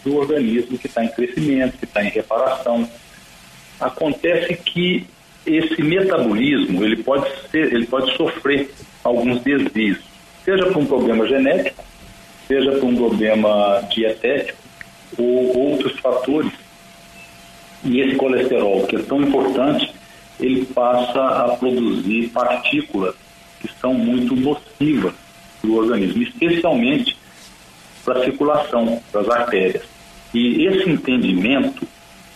do organismo que está em crescimento, que está em reparação. Acontece que esse metabolismo ele pode sofrer alguns desvios, seja por um problema genético, seja por um problema dietético ou outros fatores. E esse colesterol, que é tão importante, ele passa a produzir partículas que são muito nocivas para o organismo, especialmente para a circulação, para as artérias. E esse entendimento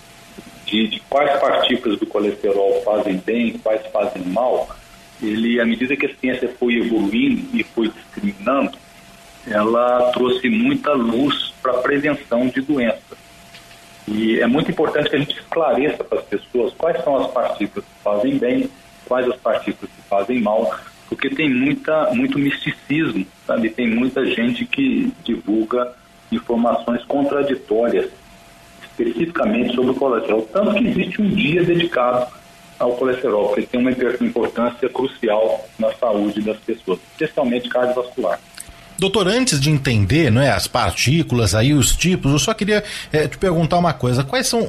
de quais partículas do colesterol fazem bem, quais fazem mal, à medida que a ciência foi evoluindo e foi discriminando, ela trouxe muita luz para a prevenção de doenças. E é muito importante que a gente esclareça para as pessoas quais são as partículas que fazem bem, quais as partículas que fazem mal, porque tem muito misticismo, sabe? Tem muita gente que divulga informações contraditórias, especificamente sobre o colesterol. Tanto que existe um dia dedicado ao colesterol, porque tem uma importância crucial na saúde das pessoas, especialmente cardiovascular. Doutor, antes de entender, não é, as partículas, aí os tipos, eu só queria te perguntar uma coisa. Quais são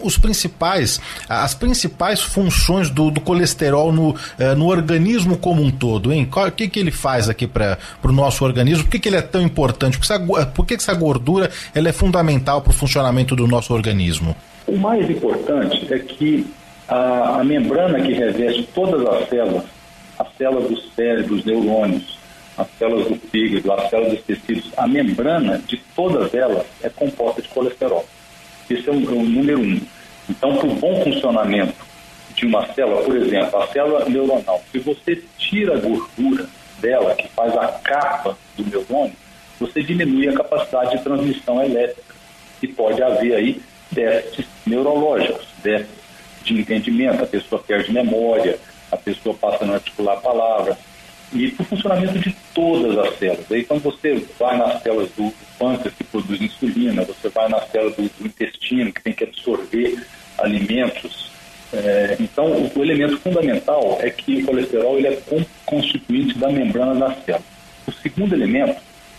as principais funções do colesterol no organismo como um todo, hein? O que ele faz aqui para o nosso organismo? Por que ele é tão importante? Por que essa gordura ela é fundamental para o funcionamento do nosso organismo? O mais importante é que a membrana que reveste todas as células do cérebro, dos neurônios, as células do fígado, as células dos tecidos, a membrana de todas elas é composta de colesterol. Esse é o número 1. Então, para o bom funcionamento de uma célula, por exemplo, a célula neuronal, se você tira a gordura dela, que faz a capa do neurônio, você diminui a capacidade de transmissão elétrica e pode haver aí déficits neurológicos, déficits de entendimento, a pessoa perde memória, a pessoa passa a não articular palavras. E para o funcionamento de todas as células. Então você vai nas células do pâncreas que produz insulina, você vai nas células do intestino que tem que absorver alimentos. Então o elemento fundamental é que o colesterol ele é constituinte da membrana da célula. O segundo elemento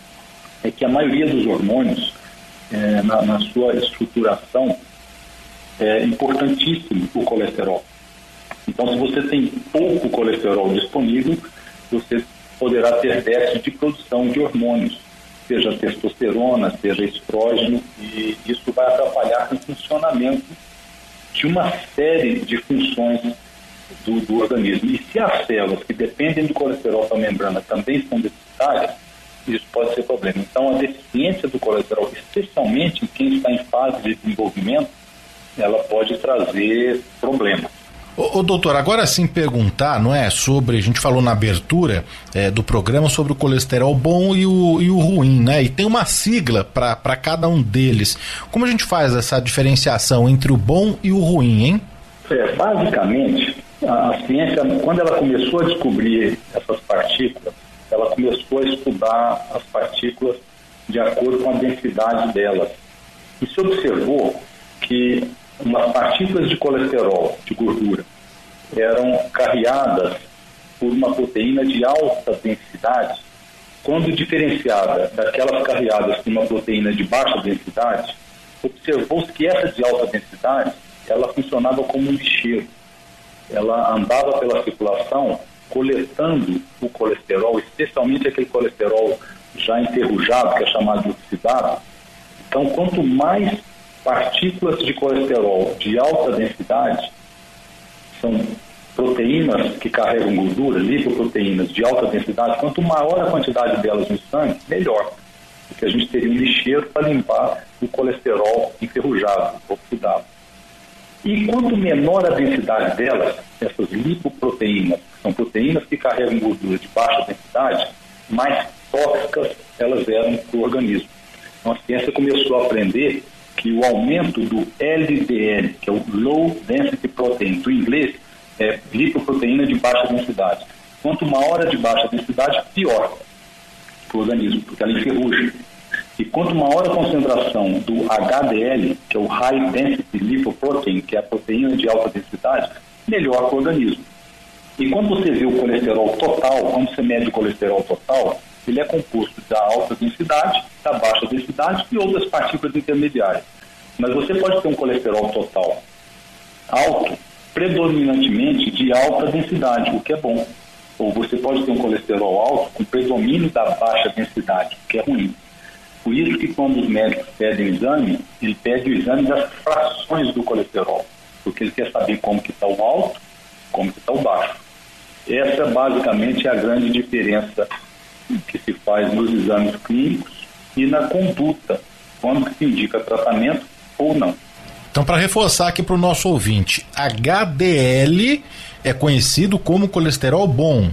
é que a maioria dos hormônios, na sua estruturação, é importantíssimo o colesterol. Então se você tem pouco colesterol disponível, você poderá ter déficit de produção de hormônios, seja testosterona, seja estrógeno, e isso vai atrapalhar o funcionamento de uma série de funções do organismo. E se as células que dependem do colesterol da membrana também são deficitárias, isso pode ser problema. Então, a deficiência do colesterol, especialmente em quem está em fase de desenvolvimento, ela pode trazer problemas. Ô doutor, agora sim perguntar, não é, sobre, a gente falou na abertura do programa sobre o colesterol bom e o ruim, né, e tem uma sigla para cada um deles. Como a gente faz essa diferenciação entre o bom e o ruim, hein? Basicamente, a ciência, quando ela começou a descobrir essas partículas, ela começou a estudar as partículas de acordo com a densidade delas. E se observou que umas partículas de colesterol, de gordura, eram carreadas por uma proteína de alta densidade, quando diferenciada daquelas carreadas por uma proteína de baixa densidade, observou-se que essa de alta densidade, ela funcionava como um lixeiro. Ela andava pela circulação coletando o colesterol, especialmente aquele colesterol já enferrujado, que é chamado de oxidado. Então, quanto mais partículas de colesterol de alta densidade, são proteínas que carregam gordura, lipoproteínas de alta densidade, quanto maior a quantidade delas no sangue, melhor. Porque a gente teria um lixeiro para limpar o colesterol enferrujado, oxidado. E quanto menor a densidade delas, essas lipoproteínas, que são proteínas que carregam gordura de baixa densidade, mais tóxicas elas eram para o organismo. Então a ciência começou a aprender que o aumento do LDL, que é o Low Density Protein, do inglês, é lipoproteína de baixa densidade. Quanto maior a de baixa densidade, pior para o organismo, porque ela enferruja. E quanto maior a concentração do HDL, que é o High Density Lipoprotein, que é a proteína de alta densidade, melhor para o organismo. E quando você vê o colesterol total, quando você mede o colesterol total, ele é composto da alta densidade, da baixa densidade e outras partículas intermediárias. Mas você pode ter um colesterol total alto, predominantemente de alta densidade, o que é bom. Ou você pode ter um colesterol alto com predomínio da baixa densidade, o que é ruim. Por isso que quando os médicos pedem o exame, ele pede o exame das frações do colesterol, porque ele quer saber como que está o alto, como que está o baixo. Essa basicamente é a grande diferença que se faz nos exames clínicos e na conduta, quando se indica tratamento ou não. Então, para reforçar aqui para o nosso ouvinte, HDL é conhecido como colesterol bom.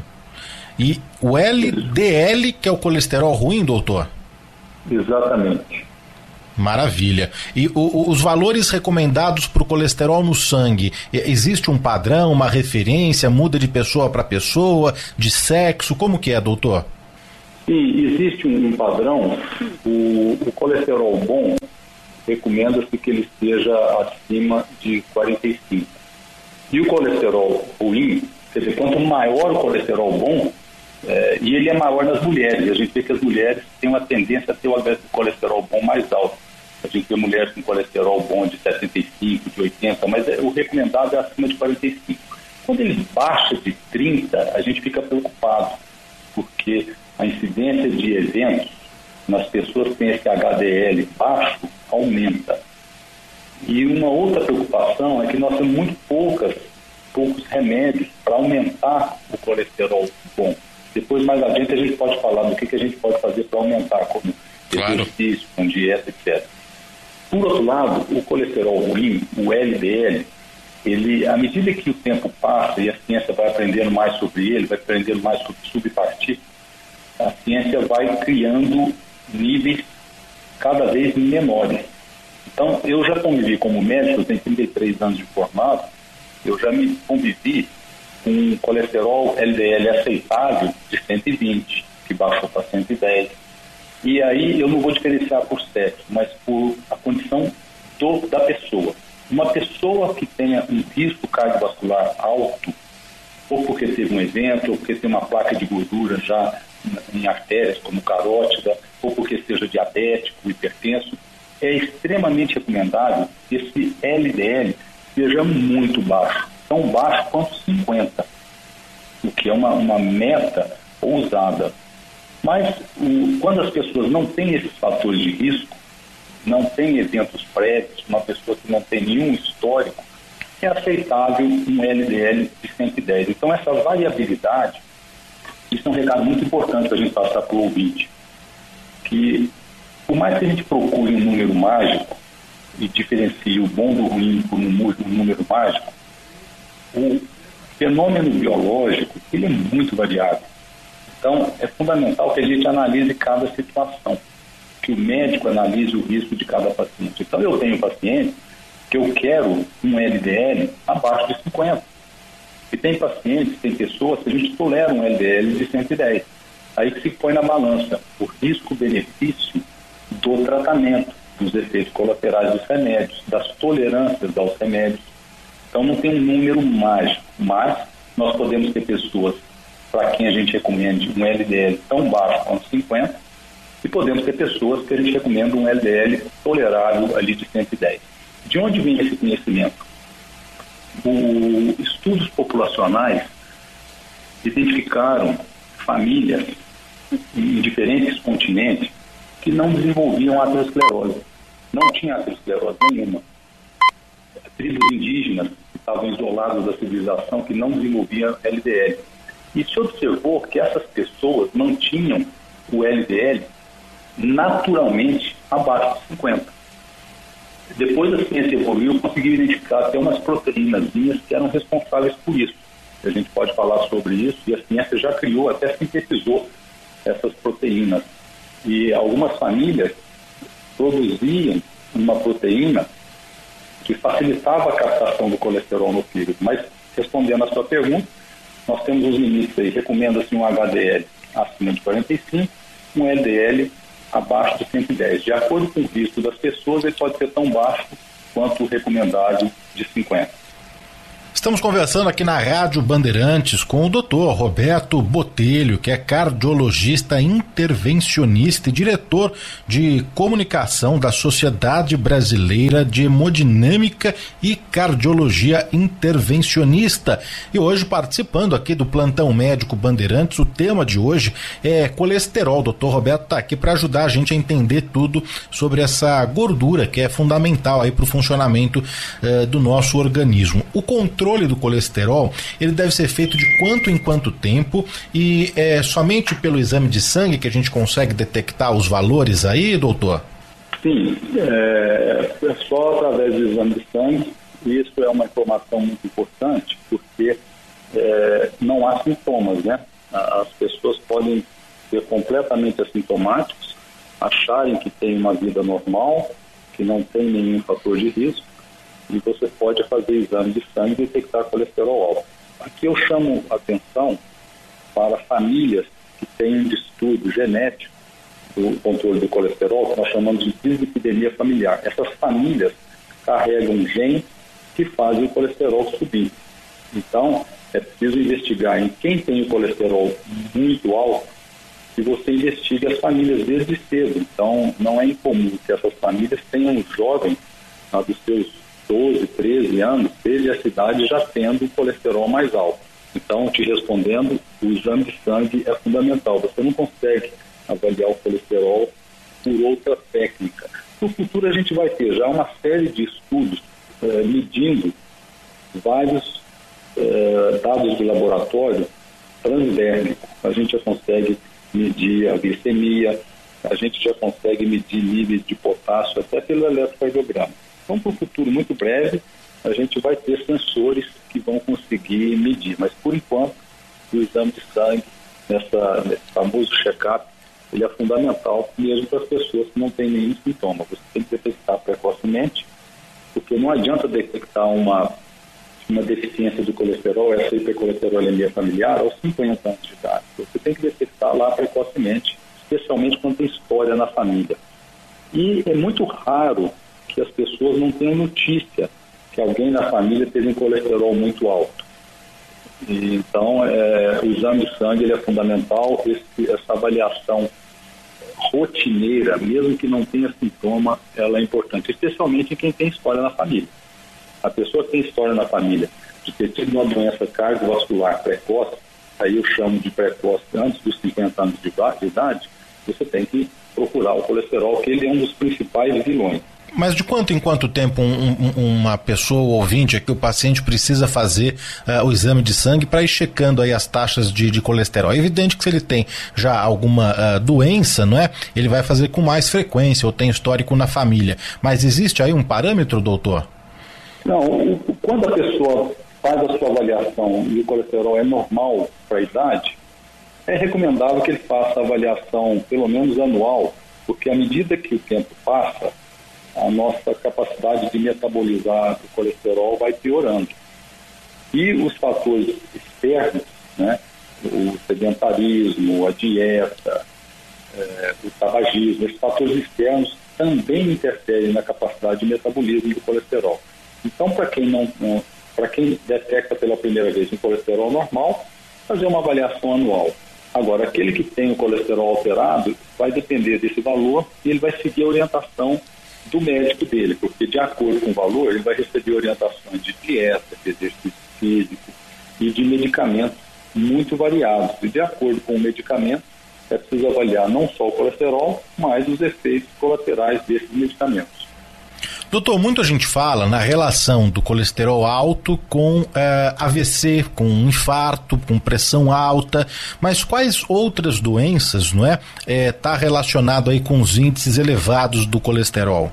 E o LDL, que é o colesterol ruim, doutor? Exatamente. Maravilha. E os valores recomendados para o colesterol no sangue, existe um padrão, uma referência, muda de pessoa para pessoa, de sexo, como que é, doutor? Sim, existe um padrão. O colesterol bom recomenda-se que ele esteja acima de 45. E o colesterol ruim, quer dizer, quanto maior o colesterol bom, e ele é maior nas mulheres. A gente vê que as mulheres têm uma tendência a ter o colesterol bom mais alto. A gente vê mulheres com colesterol bom de 75, de 80, mas o recomendado é acima de 45. Quando ele baixa de 30, a gente fica preocupado, porque a incidência de eventos nas pessoas que têm esse HDL baixo aumenta. E uma outra preocupação é que nós temos muito poucos remédios para aumentar o colesterol bom. Depois, mais adiante, a gente pode falar do que a gente pode fazer para aumentar, como exercício, com dieta, etc. Por outro lado, o colesterol ruim, o LDL, ele, à medida que o tempo passa e a ciência vai aprendendo mais sobre ele, vai aprendendo mais sobre subpartículas, a ciência vai criando níveis cada vez menores. Então, eu já convivi como médico, eu tenho 33 anos de formado, eu já me convivi com um colesterol LDL aceitável de 120, que baixou para 110. E aí eu não vou diferenciar por sexo, mas por a condição da pessoa. Uma pessoa que tenha um risco cardiovascular alto, ou porque teve um evento, ou porque tem uma placa de gordura já em artérias, como carótida, ou porque seja diabético, hipertenso, é extremamente recomendável que esse LDL seja muito baixo, tão baixo quanto 50, o que é uma meta ousada. Mas quando as pessoas não têm esses fatores de risco, não têm eventos prévios, uma pessoa que não tem nenhum histórico, é aceitável um LDL de 110. Então essa variabilidade, isso é um recado muito importante para a gente passar para o ouvinte, que por mais que a gente procure um número mágico e diferencie o bom do ruim por um número mágico, o fenômeno biológico, ele é muito variável. Então, é fundamental que a gente analise cada situação, que o médico analise o risco de cada paciente. Então, eu tenho pacientes que eu quero um LDL abaixo de 50. E tem pacientes, tem pessoas que a gente tolera um LDL de 110. Aí que se põe na balança o risco-benefício do tratamento, dos efeitos colaterais dos remédios, das tolerâncias aos remédios. Então, não tem um número mágico, mas nós podemos ter pessoas para quem a gente recomende um LDL tão baixo quanto 50, e podemos ter pessoas que a gente recomenda um LDL tolerável ali de 110. De onde vem esse conhecimento? Estudos populacionais identificaram famílias em diferentes continentes que não desenvolviam aterosclerose. Não tinha aterosclerose nenhuma. Tribos indígenas que estavam isoladas da civilização que não desenvolviam LDL. E se observou que essas pessoas mantinham o LDL naturalmente abaixo de 50. Depois a ciência evoluiu, conseguiu identificar até umas proteínazinhas que eram responsáveis por isso. A gente pode falar sobre isso e a ciência já criou, até sintetizou essas proteínas. E algumas famílias produziam uma proteína que facilitava a captação do colesterol no fígado. Mas, respondendo à sua pergunta, nós temos os limites aí. Recomenda-se um HDL acima de 45, um LDL abaixo de 110. De acordo com o risco das pessoas, ele pode ser tão baixo quanto o recomendado de 50. Estamos conversando aqui na Rádio Bandeirantes com o Dr. Roberto Botelho, que é cardiologista intervencionista e diretor de comunicação da Sociedade Brasileira de Hemodinâmica e Cardiologia Intervencionista. E hoje, participando aqui do Plantão Médico Bandeirantes, o tema de hoje é colesterol. O Dr. Roberto está aqui para ajudar a gente a entender tudo sobre essa gordura que é fundamental aí para o funcionamento do nosso organismo. O controle do colesterol, ele deve ser feito de quanto em quanto tempo e é somente pelo exame de sangue que a gente consegue detectar os valores aí, doutor? Sim, é só através do exame de sangue. Isso é uma informação muito importante porque não há sintomas, né? As pessoas podem ser completamente assintomáticos, acharem que têm uma vida normal, que não tem nenhum fator de risco, e você pode fazer exame de sangue e detectar colesterol alto. Aqui eu chamo a atenção para famílias que têm um distúrbio genético do controle do colesterol, que nós chamamos de dislipidemia familiar. Essas famílias carregam genes que fazem o colesterol subir. Então, é preciso investigar em quem tem o colesterol muito alto e você investiga as famílias desde cedo. Então, não é incomum que essas famílias tenham jovens dos seus 12, 13 anos, desde a cidade já tendo o colesterol mais alto. Então, te respondendo, o exame de sangue é fundamental. Você não consegue avaliar o colesterol por outra técnica. No futuro a gente vai ter já uma série de estudos medindo vários dados de laboratório transdérmico. A gente já consegue medir a glicemia, a gente já consegue medir níveis de potássio até pelo eletrocardiograma. Então, para o futuro muito breve, a gente vai ter sensores que vão conseguir medir. Mas, por enquanto, o exame de sangue, nesse famoso check-up, ele é fundamental mesmo para as pessoas que não têm nenhum sintoma. Você tem que detectar precocemente, porque não adianta detectar uma deficiência do colesterol, essa hipercolesterolemia familiar, aos 50 anos de idade. Você tem que detectar lá precocemente, especialmente quando tem história na família. E é muito raro que as pessoas não tenham notícia que alguém na família teve um colesterol muito alto. E, então, o exame de sangue ele é fundamental, essa avaliação rotineira, mesmo que não tenha sintoma, ela é importante, especialmente em quem tem história na família. A pessoa que tem história na família de ter tido uma doença cardiovascular precoce, aí eu chamo de precoce antes dos 50 anos de idade, você tem que procurar o colesterol, que ele é um dos principais vilões. Mas de quanto em quanto tempo uma pessoa ouvinte aqui, o paciente precisa fazer o exame de sangue para ir checando aí as taxas de colesterol? É evidente que se ele tem já alguma doença, não é? Ele vai fazer com mais frequência ou tem histórico na família. Mas existe aí um parâmetro, doutor? Não, quando a pessoa faz a sua avaliação e o colesterol é normal para a idade, é recomendável que ele faça a avaliação pelo menos anual, porque à medida que o tempo passa, a nossa capacidade de metabolizar o colesterol vai piorando. E os fatores externos, né, o sedentarismo, a dieta, o tabagismo, esses fatores externos também interferem na capacidade de metabolismo do colesterol. Então, para quem detecta pela primeira vez um colesterol normal, fazer uma avaliação anual. Agora, aquele que tem o colesterol alterado vai depender desse valor e ele vai seguir a orientação do médico dele, porque de acordo com o valor ele vai receber orientações de dieta, de exercício físico e de medicamentos muito variados. E de acordo com o medicamento é preciso avaliar não só o colesterol, mas os efeitos colaterais desses medicamentos. Doutor, muita gente fala na relação do colesterol alto com AVC, com infarto, com pressão alta, mas quais outras doenças, não tá relacionado aí com os índices elevados do colesterol?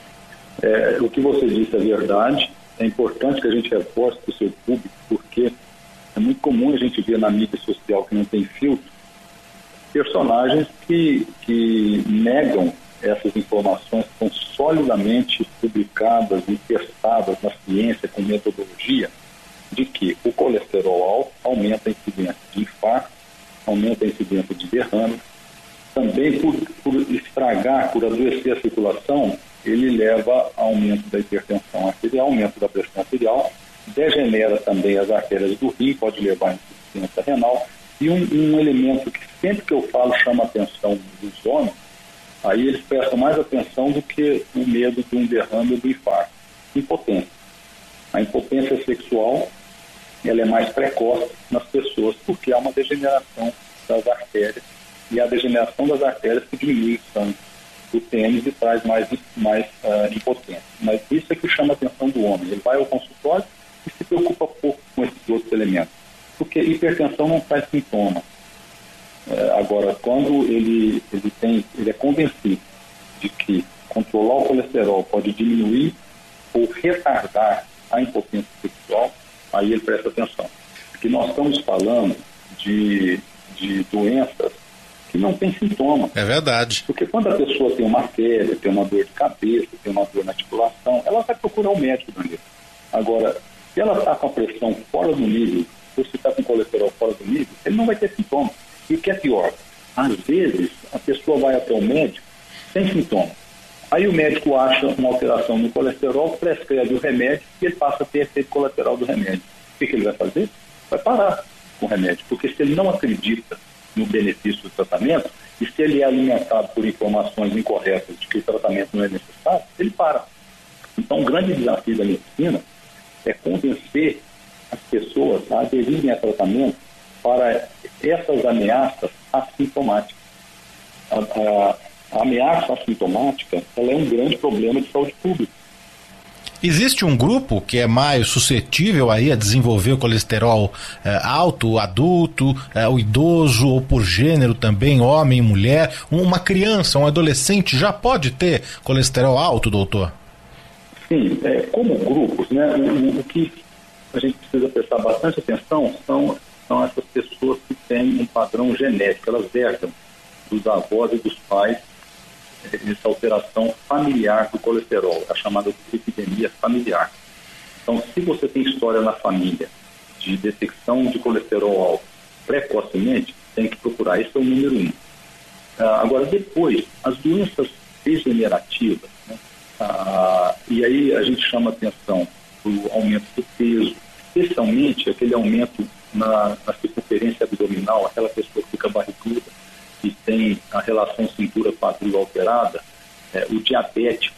O que você disse é verdade. É importante que a gente reforce para o seu público, porque é muito comum a gente ver na mídia social que não tem filtro personagens que negam essas informações que são solidamente publicadas e testadas na ciência com metodologia, de que o colesterol alto aumenta a incidência de infarto, aumenta a incidência de derrame, também por estragar, por adoecer a circulação, ele leva a aumento da hipertensão arterial, aumento da pressão arterial degenera também as artérias do rim, pode levar à insuficiência renal. E um elemento que sempre que eu falo chama a atenção dos homens, aí eles prestam mais atenção do que o medo de um derrame ou do infarto. Impotência. A impotência sexual, ela é mais precoce nas pessoas porque há uma degeneração das artérias, e a degeneração das artérias que diminui o sangue do pênis e traz mais impotência. Mas isso é que chama a atenção do homem. Ele vai ao consultório e se preocupa pouco com esses outros elementos, porque hipertensão não traz sintoma. Agora, quando ele é convencido de que controlar o colesterol pode diminuir ou retardar a impotência sexual, aí ele presta atenção. Porque nós estamos falando de doenças que não tem sintoma. É verdade. Porque quando a pessoa tem uma febre, tem uma dor de cabeça, tem uma dor na articulação, ela vai procurar o médico, Danilo. Agora, se ela está com a pressão fora do nível, ou se está com colesterol fora do nível, ele não vai ter sintoma. E o que é pior? Às vezes, a pessoa vai até o médico sem sintoma. Aí o médico acha uma alteração no colesterol, prescreve o remédio e ele passa a ter efeito colateral do remédio. O que ele vai fazer? Vai parar com o remédio. Porque se ele não acredita no benefício do tratamento, e se ele é alimentado por informações incorretas de que o tratamento não é necessário, ele para. Então, o grande desafio da medicina é convencer as pessoas a aderirem a tratamento para essas ameaças assintomáticas. A ameaça assintomática, ela é um grande problema de saúde pública. Existe um grupo que é mais suscetível aí a desenvolver o colesterol alto, adulto, o idoso, ou por gênero também, homem e mulher? Uma criança, um adolescente já pode ter colesterol alto, doutor? Sim, como grupos, né, o que a gente precisa prestar bastante atenção são essas pessoas que têm um padrão genético, elas herdam dos avós e dos pais essa alteração familiar do colesterol, a chamada epidemia familiar. Então, se você tem história na família de detecção de colesterol alto precocemente, tem que procurar. Esse é o número 1. Agora, depois, as doenças degenerativas, né? E aí a gente chama atenção para o aumento do peso, especialmente aquele aumento na circunferência abdominal, aquela pessoa que fica barriguda, que tem a relação cintura-quadril alterada, o diabético,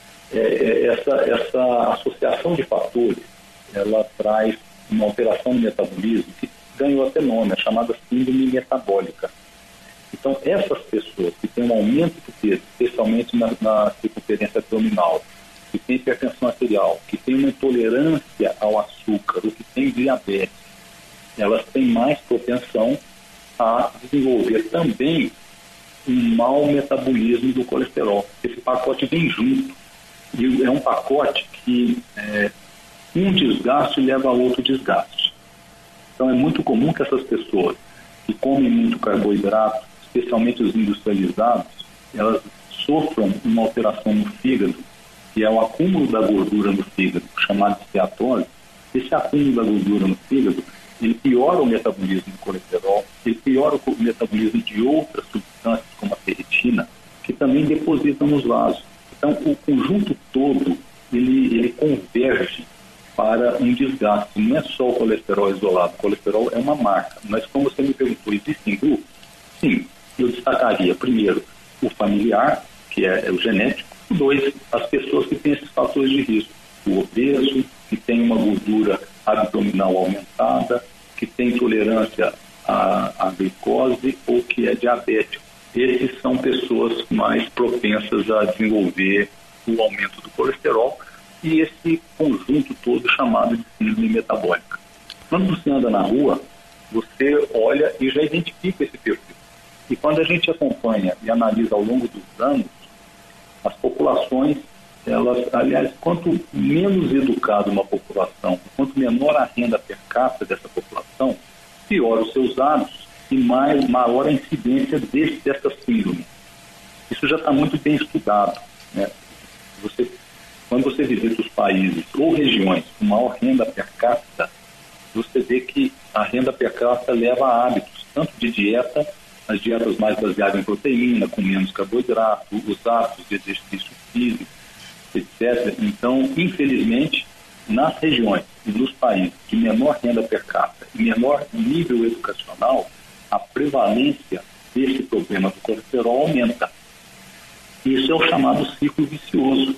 essa associação de fatores, ela traz uma alteração no metabolismo que ganhou até nome, é chamada síndrome metabólica. Então, essas pessoas que têm um aumento do peso, especialmente na circunferência abdominal, que tem hipertensão arterial, que tem uma intolerância ao açúcar, ou que tem diabetes, elas têm mais propensão a desenvolver também um mau metabolismo do colesterol. Esse pacote vem junto. E é um pacote que um desgaste leva a outro desgaste. Então é muito comum que essas pessoas que comem muito carboidrato, especialmente os industrializados, elas sofram uma alteração no fígado, que é o acúmulo da gordura no fígado, chamado de steatose. Esse acúmulo da gordura no fígado, ele piora o metabolismo do colesterol, ele piora o metabolismo de outras substâncias, como a ferritina, que também depositam nos vasos. Então, o conjunto todo, ele converge para um desgaste. Não é só o colesterol isolado. O colesterol é uma marca. Mas, como você me perguntou, existem grupos? Sim, eu destacaria, primeiro, o familiar, que é o genético. 2, as pessoas que têm esses fatores de risco. O obeso, que tem uma gordura abdominal aumentada, que tem intolerância à glicose ou que é diabético. Esses são pessoas mais propensas a desenvolver o aumento do colesterol e esse conjunto todo chamado de síndrome metabólica. Quando você anda na rua, você olha e já identifica esse perfil. E quando a gente acompanha e analisa ao longo dos anos, as populações, aliás, quanto menos educada uma população, quanto menor a renda per capita dessa população, pior os seus hábitos e maior a incidência dessa síndrome. Isso já está muito bem estudado, né? Quando você visita os países ou regiões com maior renda per capita, você vê que a renda per capita leva a hábitos, tanto de dieta, as dietas mais baseadas em proteína, com menos carboidrato, os hábitos de exercício físico, etc. Então, infelizmente, nas regiões e nos países de menor renda per capita e menor nível educacional, a prevalência desse problema do colesterol aumenta. Isso é o chamado ciclo vicioso.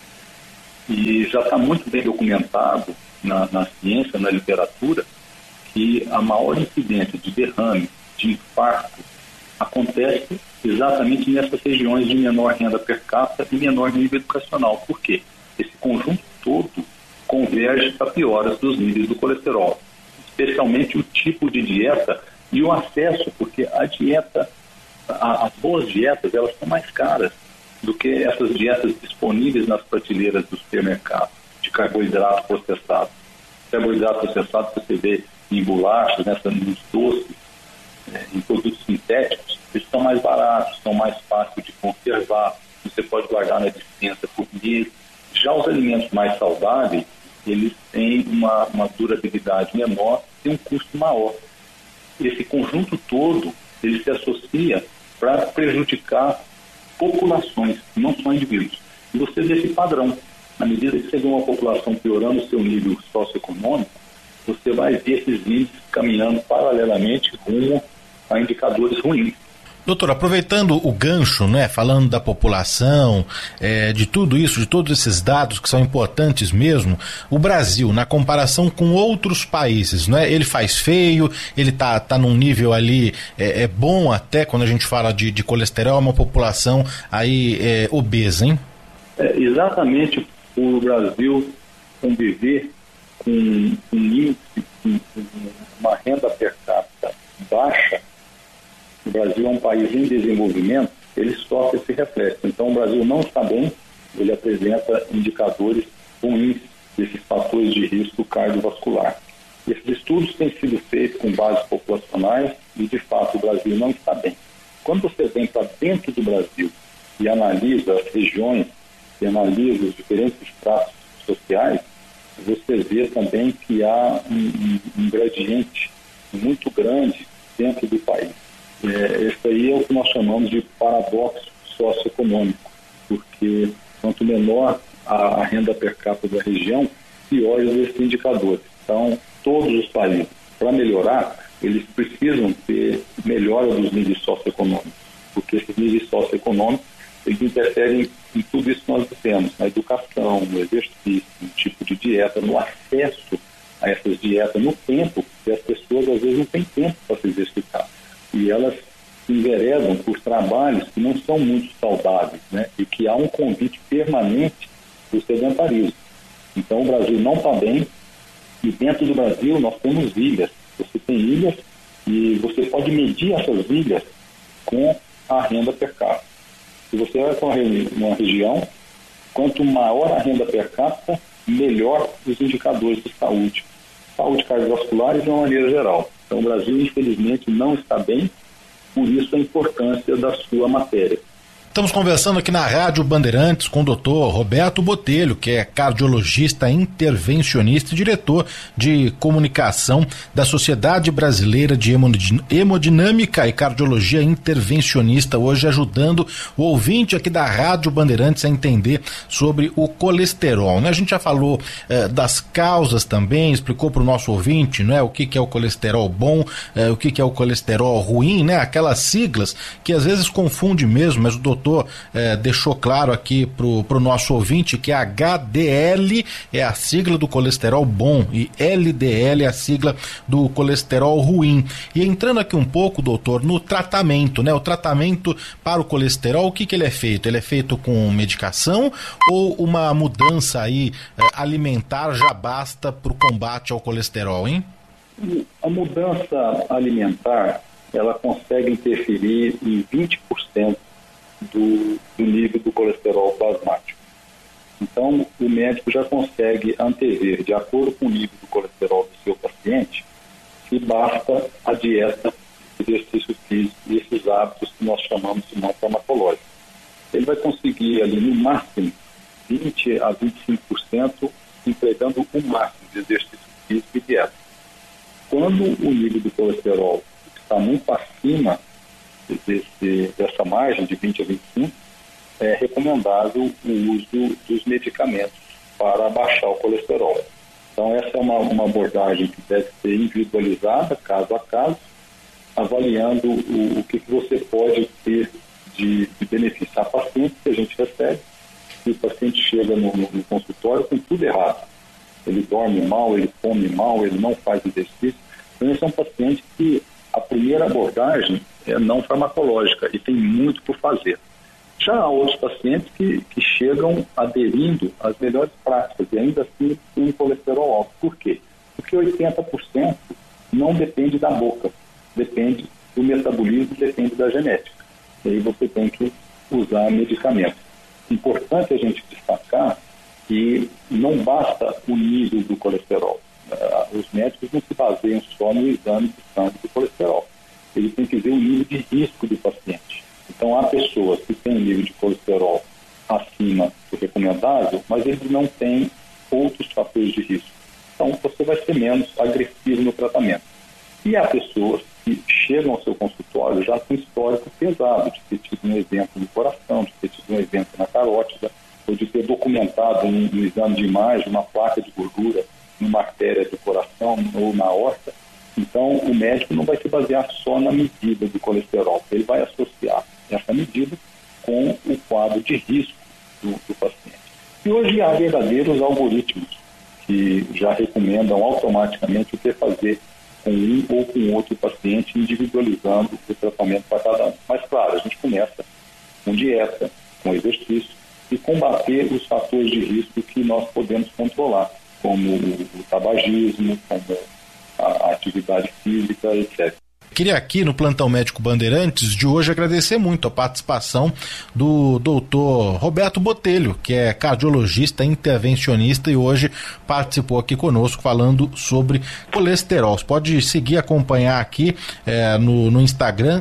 E já está muito bem documentado na ciência, na literatura, que a maior incidência de derrame, de infarto, acontece exatamente nessas regiões de menor renda per capita e menor nível educacional. Por quê? Esse conjunto todo converge para pioras dos níveis do colesterol, especialmente o tipo de dieta e o acesso, porque a dieta, as boas dietas, elas são mais caras do que essas dietas disponíveis nas prateleiras do supermercado, de carboidrato processado. Carboidrato processado você vê em bolachas, nos doces, em produtos sintéticos, eles são mais baratos, são mais fáceis de conservar, você pode guardar na despensa por mês. Já os alimentos mais saudáveis, eles têm uma durabilidade menor e um custo maior. Esse conjunto todo, ele se associa para prejudicar populações, não só indivíduos. E você vê esse padrão. Na medida que você vê uma população piorando o seu nível socioeconômico, você vai ver esses índices caminhando paralelamente rumo a indicadores ruins. Doutor, aproveitando o gancho, né, falando da população, de tudo isso, de todos esses dados que são importantes mesmo, o Brasil, na comparação com outros países, né, ele faz feio, ele tá num nível ali bom até quando a gente fala de colesterol, uma população aí obesa, hein? Exatamente o Brasil conviver com um índice, uma renda per capita baixa. O Brasil é um país em desenvolvimento, ele sofre esse reflexo. Então, o Brasil não está bem, ele apresenta indicadores ruins desses fatores de risco cardiovascular. Esses estudos têm sido feitos com bases populacionais e, de fato, o Brasil não está bem. Quando você vem para dentro do Brasil e analisa as regiões e analisa os diferentes estratos sociais, você vê também que há um gradiente muito grande dentro do país. Esse aí é o que nós chamamos de paradoxo socioeconômico, porque quanto menor a renda per capita da região, piores esses indicadores. Então, todos os países, para melhorar, eles precisam ter melhora dos níveis socioeconômicos, porque esses níveis socioeconômicos, eles interferem em tudo isso que nós temos, na educação, no exercício, no tipo de dieta, no acesso a essas dietas, no tempo, que as pessoas às vezes não têm tempo para se exercitar. E elas se enveredam por trabalhos que não são muito saudáveis, né? E que há um convite permanente do sedentarismo. Então o Brasil não está bem, e dentro do Brasil nós temos ilhas. Você tem ilhas e você pode medir essas ilhas com a renda per capita. Se você vai para uma região, quanto maior a renda per capita, melhor os indicadores de saúde cardiovascular e de uma maneira geral. Então o Brasil, infelizmente, não está bem, por isso a importância da sua matéria. Estamos conversando aqui na Rádio Bandeirantes com o Dr. Roberto Botelho, que é cardiologista intervencionista e diretor de comunicação da Sociedade Brasileira de Hemodinâmica e Cardiologia Intervencionista, hoje ajudando o ouvinte aqui da Rádio Bandeirantes a entender sobre o colesterol, né? A gente já falou das causas também, explicou para o nosso ouvinte, né, o que é o colesterol bom, o que é o colesterol ruim, né? Aquelas siglas que às vezes confunde mesmo, mas o doutor deixou claro aqui pro nosso ouvinte que HDL é a sigla do colesterol bom e LDL é a sigla do colesterol ruim. E entrando aqui um pouco, doutor, no tratamento, né? O tratamento para o colesterol, o que ele é feito? Ele é feito com medicação ou uma mudança aí alimentar já basta para o combate ao colesterol, hein? A mudança alimentar, ela consegue interferir em 20% do nível do colesterol plasmático. Então, o médico já consegue antever, de acordo com o nível do colesterol do seu paciente, que basta a dieta, exercício físico e esses hábitos que nós chamamos de não farmacológicos. Ele vai conseguir ali no máximo 20 a 25% empregando o máximo de exercício físico e dieta. Quando o nível do colesterol está muito acima dessa margem de 20 a 25, é recomendável o uso dos medicamentos para baixar o colesterol. Então, essa é uma abordagem que deve ser individualizada, caso a caso, avaliando o que você pode ter de benefício. A paciente que a gente recebe, se o paciente chega no consultório com tudo errado, ele dorme mal, ele come mal, ele não faz exercício, então esse é um paciente que a primeira abordagem é não farmacológica e tem muito por fazer. Já há outros pacientes que chegam aderindo às melhores práticas e ainda assim tem um colesterol alto. Por quê? Porque 80% não depende da boca, depende do metabolismo, depende da genética. E aí você tem que usar medicamentos. Importante a gente destacar que não basta o nível do colesterol. Os médicos não se baseiam só no exame de sangue do colesterol. Ele tem que ver o nível de risco do paciente. Então, há pessoas que têm um nível de colesterol acima do recomendável, mas eles não têm outros fatores de risco. Então, você vai ser menos agressivo no tratamento. E há pessoas que chegam ao seu consultório já com histórico pesado, de ter tido um evento no coração, de ter tido um evento na carótida, ou de ter documentado no exame de imagem uma placa de gordura numa artéria do coração ou na aorta. Então, o médico não vai se basear só na medida do colesterol, ele vai associar essa medida com o quadro de risco do paciente. E hoje há verdadeiros algoritmos que já recomendam automaticamente o que fazer com um ou com outro paciente, individualizando o tratamento para cada um. Mas, claro, a gente começa com dieta, com exercício e combater os fatores de risco que nós podemos controlar, como o tabagismo, como a atividade física, etc. Queria aqui no Plantão Médico Bandeirantes de hoje agradecer muito a participação do doutor Roberto Botelho, que é cardiologista intervencionista e hoje participou aqui conosco falando sobre colesterol. Você pode seguir e acompanhar aqui no Instagram,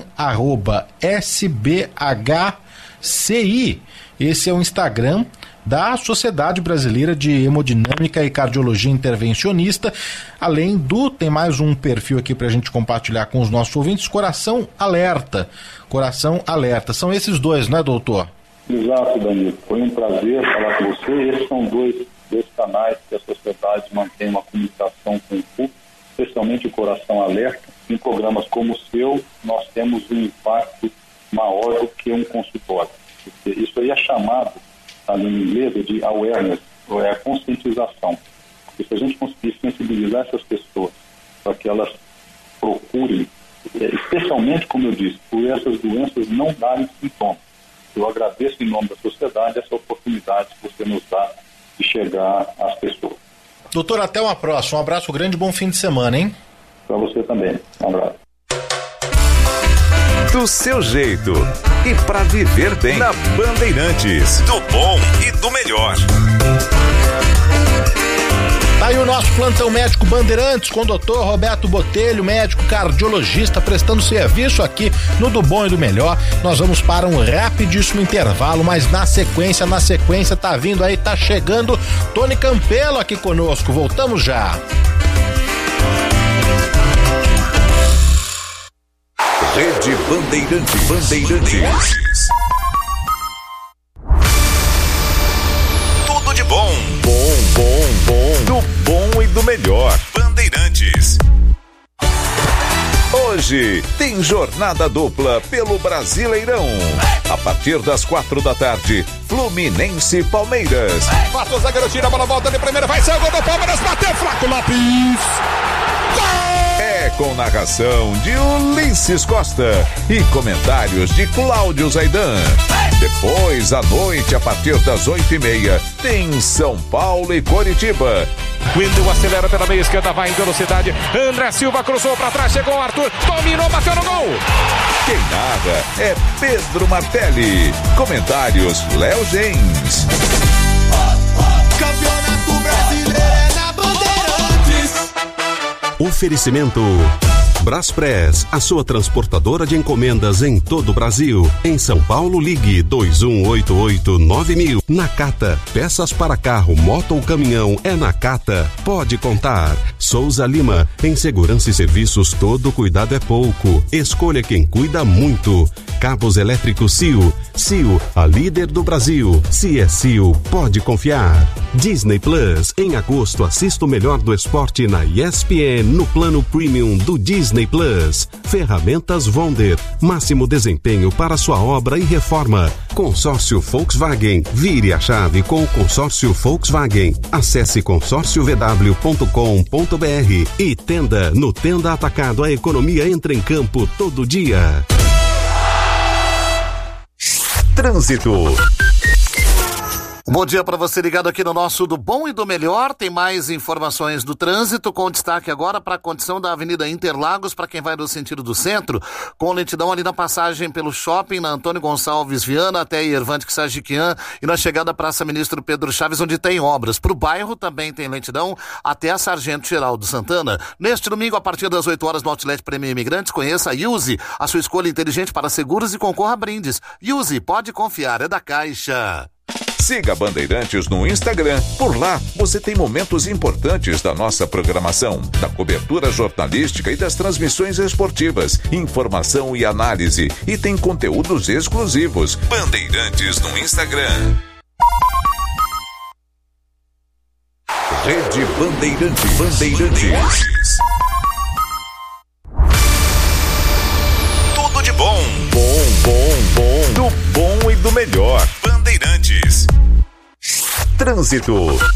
@SBHCI. Esse é o Instagram da Sociedade Brasileira de Hemodinâmica e Cardiologia Intervencionista, além tem mais um perfil aqui para a gente compartilhar com os nossos ouvintes, Coração Alerta. Coração Alerta. São esses dois, né, doutor? Exato, Danilo. Foi um prazer falar com você. Esses são dois canais que a sociedade mantém uma comunicação com o público, especialmente o Coração Alerta. Em programas como o seu, nós temos um impacto maior do que um consultório. Isso aí é chamado, na língua inglesa, de awareness, ou é a conscientização. Porque se a gente conseguir sensibilizar essas pessoas para que elas procurem, especialmente, como eu disse, por essas doenças não darem sintomas. Eu agradeço em nome da sociedade essa oportunidade que você nos dá de chegar às pessoas. Doutor, até uma próxima. Um abraço grande e bom fim de semana, hein? Para você também. Um abraço. Do seu jeito e para viver bem na Bandeirantes, do bom e do melhor. Tá aí o nosso Plantão Médico Bandeirantes com o doutor Roberto Botelho, médico cardiologista, prestando serviço aqui no Do Bom e do Melhor. Nós vamos para um rapidíssimo intervalo, mas na sequência tá vindo aí, tá chegando Tony Campelo aqui conosco. Voltamos já. Rede Bandeirantes. Tudo de bom. Do bom e do melhor. Bandeirantes. Hoje tem jornada dupla pelo Brasileirão. A partir das 4h, Fluminense e Palmeiras. Passa o zagueiro, tira a bola, volta de primeira, vai ser o gol do Palmeiras, bateu, Flaco Lopes. É com narração de Ulisses Costa e comentários de Cláudio Zaidan. Depois, à noite, a partir das 8h30, tem São Paulo e Coritiba. Wendel acelera pela meia esquerda, vai em velocidade. André Silva cruzou pra trás, chegou o Arthur, dominou, bateu no gol. Quem narra é Pedro Martelli. Comentários, Léo Gens. Campeonato Brasileiro é na Bandeirantes. Oferecimento Braspress, a sua transportadora de encomendas em todo o Brasil. Em São Paulo, ligue 2188-9000. Nakata, peças para carro, moto ou caminhão é Nakata. Pode contar. Souza Lima. Em segurança e serviços, todo cuidado é pouco. Escolha quem cuida muito. Cabos elétricos CIO. CIO, a líder do Brasil. Se é CIO, pode confiar. Disney Plus. Em agosto, assista o melhor do esporte na ESPN no plano premium do Disney Plus. Ferramentas Wonder. Máximo desempenho para sua obra e reforma. Consórcio Volkswagen. Vire a chave com o consórcio Volkswagen. Acesse consórciovw.com.br e Tenda. No Tenda Atacado, a economia entra em campo todo dia. Trânsito. Bom dia para você ligado aqui no nosso Do Bom e do Melhor. Tem mais informações do trânsito, com destaque agora para a condição da Avenida Interlagos, para quem vai no sentido do centro, com lentidão ali na passagem pelo shopping, na Antônio Gonçalves Viana até Irvante Sajiquian, e na chegada à Praça Ministro Pedro Chaves, onde tem obras. Para o bairro também tem lentidão até a Sargento Geraldo Santana. Neste domingo, a partir das 8 horas no Outlet Prêmio Imigrantes, conheça a Yuzi, a sua escolha inteligente para seguros, e concorra a brindes. Yuzi, pode confiar, é da Caixa. Siga a Bandeirantes no Instagram. Por lá, você tem momentos importantes da nossa programação, da cobertura jornalística e das transmissões esportivas, informação e análise. E tem conteúdos exclusivos. Bandeirantes no Instagram. Rede Bandeirantes. Tudo de bom. Do bom e do melhor. Bandeirantes. Trânsito.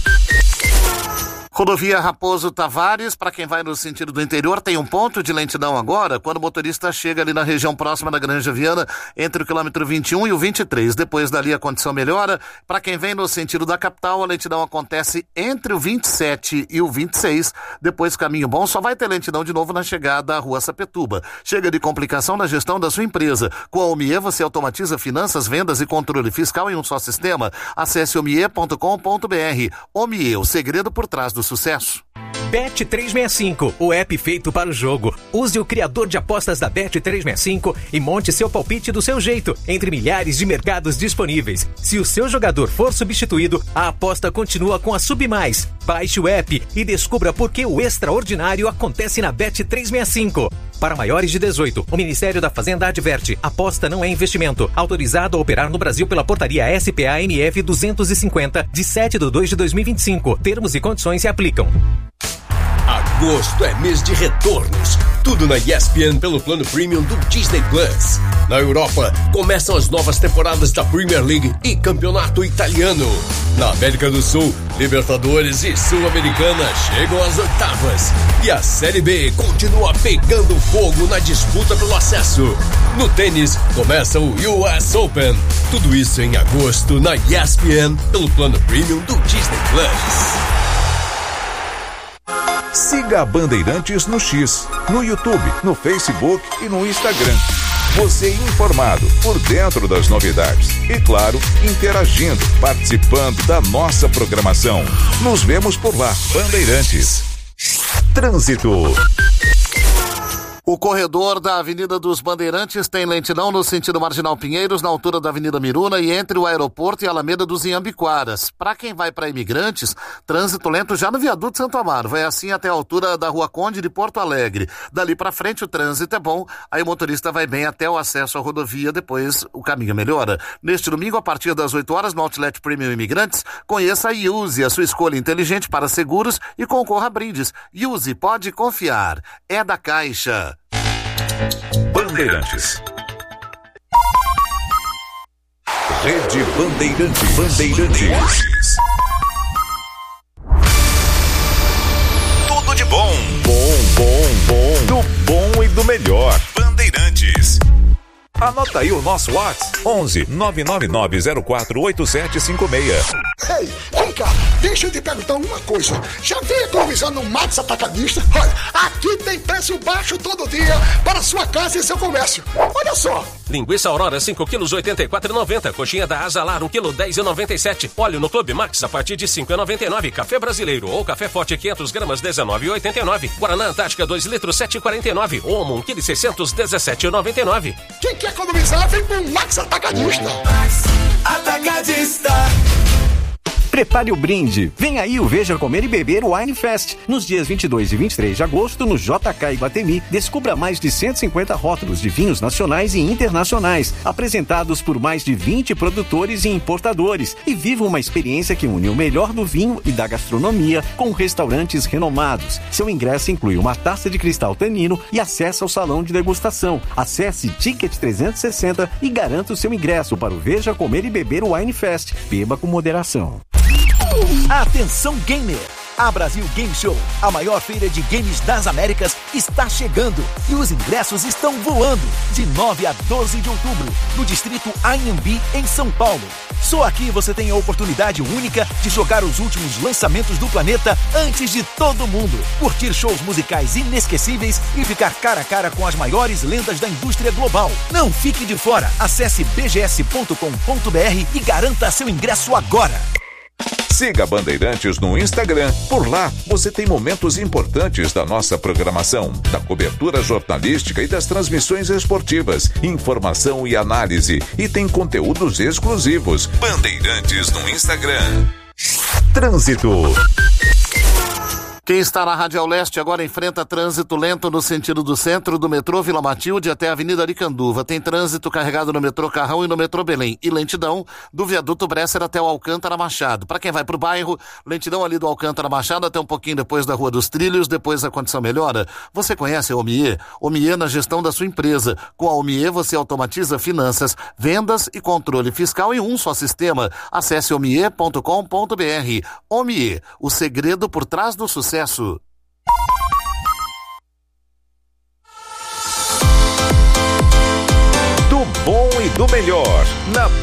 Rodovia Raposo Tavares, para quem vai no sentido do interior, tem um ponto de lentidão agora, quando o motorista chega ali na região próxima da Granja Viana, entre o quilômetro 21 e o 23. Depois dali a condição melhora. Para quem vem no sentido da capital, a lentidão acontece entre o 27 e o 26. Depois, caminho bom, só vai ter lentidão de novo na chegada à Rua Sapetuba. Chega de complicação na gestão da sua empresa. Com a Omie, você automatiza finanças, vendas e controle fiscal em um só sistema. Acesse omie.com.br. Omie, o segredo por trás do sucesso. Bet365, o app feito para o jogo. Use o criador de apostas da Bet365 e monte seu palpite do seu jeito, entre milhares de mercados disponíveis. Se o seu jogador for substituído, a aposta continua com a Submais. Baixe o app e descubra por que o extraordinário acontece na Bet365. Para maiores de 18, o Ministério da Fazenda adverte: aposta não é investimento. Autorizado a operar no Brasil pela portaria SPA-MF 250, de 7/2/2025. Termos e condições se aplicam. Agosto é mês de retornos. Tudo na ESPN pelo plano premium do Disney Plus. Na Europa, começam as novas temporadas da Premier League e Campeonato Italiano. Na América do Sul, Libertadores e Sul-Americana chegam às oitavas. E a Série B continua pegando fogo na disputa pelo acesso. No tênis, começa o US Open. Tudo isso em agosto na ESPN pelo plano premium do Disney Plus. Siga a Bandeirantes no X, no YouTube, no Facebook e no Instagram. Você informado, por dentro das novidades. E claro, interagindo, participando da nossa programação. Nos vemos por lá. Bandeirantes. Trânsito. O corredor da Avenida dos Bandeirantes tem lentidão no sentido Marginal Pinheiros, na altura da Avenida Miruna e entre o aeroporto e a Alameda dos Inhambiquaras. Para quem vai para Imigrantes, trânsito lento já no viaduto Santo Amaro. Vai assim até a altura da Rua Conde de Porto Alegre. Dali para frente o trânsito é bom, aí o motorista vai bem até o acesso à rodovia, depois o caminho melhora. Neste domingo, a partir das 8 horas, no Outlet Premium Imigrantes, conheça a Yuzi, a sua escolha inteligente para seguros, e concorra a brindes. Yuzi, pode confiar. É da Caixa. Bandeirantes. Rede Bandeirantes. Tudo de bom. Do bom e do melhor. Bandeirantes. Anota aí o nosso WhatsApp: 11 999048756. Ei, vem cá, deixa eu te perguntar uma coisa. Já veio economizando no Max Atacadista? Olha, aqui tem preço baixo todo dia para sua casa e seu comércio. Olha só. Linguiça Aurora 5 quilos 84,90. Coxinha da Azalar 1 quilo 10,97. Óleo no Clube Max a partir de 5,99. Café brasileiro ou café forte 500 gramas 19,89. Guaraná Antártica 2 litros 7,49. Omo 1 quilo 600 17,99. Quem quer economizar vem pro Max Atacadista. Max Atacadista. Prepare o brinde. Vem aí o Veja Comer e Beber Wine Fest. Nos dias 22 e 23 de agosto, no JK Iguatemi, descubra mais de 150 rótulos de vinhos nacionais e internacionais, apresentados por mais de 20 produtores e importadores. E viva uma experiência que une o melhor do vinho e da gastronomia com restaurantes renomados. Seu ingresso inclui uma taça de cristal Tanino e acesso ao salão de degustação. Acesse Ticket 360 e garanta o seu ingresso para o Veja Comer e Beber Wine Fest. Beba com moderação. Atenção gamer! A Brasil Game Show, a maior feira de games das Américas, está chegando e os ingressos estão voando. De 9 a 12 de outubro, no distrito Anhembi, em São Paulo. Só aqui você tem a oportunidade única de jogar os últimos lançamentos do planeta antes de todo mundo. Curtir shows musicais inesquecíveis e ficar cara a cara com as maiores lendas da indústria global. Não fique de fora. Acesse bgs.com.br e garanta seu ingresso agora. Siga Bandeirantes no Instagram. Por lá, você tem momentos importantes da nossa programação, da cobertura jornalística e das transmissões esportivas, informação e análise. E tem conteúdos exclusivos. Bandeirantes no Instagram. Trânsito. Quem está na Radial Leste agora enfrenta trânsito lento no sentido do centro do metrô Vila Matilde até a Avenida Aricanduva. Tem trânsito carregado no metrô Carrão e no metrô Belém. E lentidão do viaduto Bresser até o Alcântara Machado. Para quem vai para o bairro, lentidão ali do Alcântara Machado até um pouquinho depois da Rua dos Trilhos. Depois a condição melhora. Você conhece a Omie? Omie na gestão da sua empresa. Com a Omie você automatiza finanças, vendas e controle fiscal em um só sistema. Acesse omie.com.br. Omie, o segredo por trás do sucesso. Do bom e do melhor na